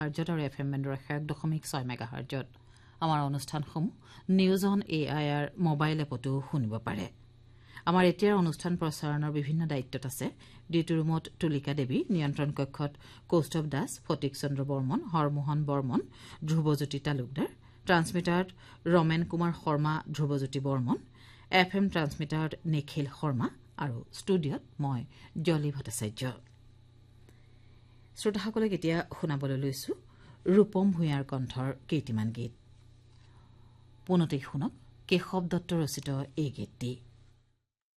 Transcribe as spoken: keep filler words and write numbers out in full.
হাৰ্জত আৰু F M বেণ্ডৰ এশ এক দশমিক ছয় মেগাহাৰ্জত আমাৰ অনুষ্ঠানসমূহ news on A I R mobile এপতো শুনিব পাৰে আমাৰ এতিয়াৰ অনুষ্ঠান প্ৰচাৰণৰ বিভিন্ন দায়িত্বত আছে ডিউটি ৰুমত তুলিকা দেৱী নিয়ন্ত্ৰণ কক্ষত কৌস্তৱ দাস ফটিক চন্দ্ৰ বৰ্মন হৰমোহন বৰ্মন ধ্ৰুৱজ্যোতি তালুকদাৰ ট্ৰান্সমিটাৰত ৰমেন কুমাৰ শৰ্মা ধ্ৰুৱজ্যোতি বৰ্মন এফ এম ট্ৰান্সমিটাৰত নিখিল শৰ্মা আৰু ষ্টুডিঅ'ত মই জলি ভট্টাচাৰ্য শ্ৰোতাসকলক এতিয়া শুনাবলৈ লৈছো ৰূপম ভূঞাৰ কণ্ঠৰ কেইটিমান গীত পুনতেই শুনক কেশৱ দত্ত ৰচিত এই গীতটি